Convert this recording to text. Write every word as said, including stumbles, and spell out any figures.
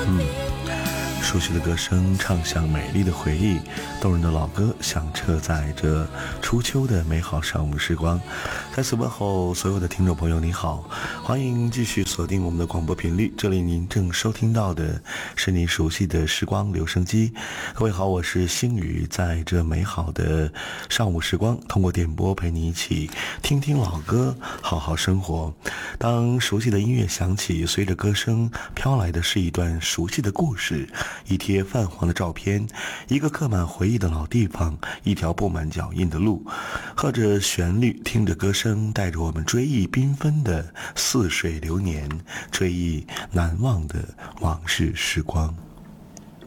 嗯，熟悉的歌声唱响美丽的回忆，动人的老歌响彻在这初秋的美好上午时光。在此问候所有的听众朋友，你好，欢迎继续锁定我们的广播频率，这里您正收听到的是您熟悉的时光留声机。各位好，我是星宇，在这美好的上午时光，通过电波陪你一起听听老歌，好好生活。当熟悉的音乐响起，随着歌声飘来的是一段熟悉的故事，一贴泛黄的照片，一个刻满回忆的老地方，一条布满脚印的路，和着旋律，听着歌声，带着我们追忆缤纷的似水流年，追忆难忘的往事时光。